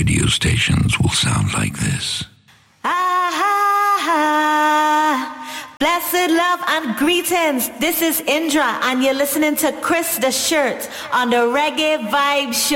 radio stations will sound like this. Blessed love and greetings. This is Indra, and you're listening to Chris the Shirt on the Reggae Vibe Show.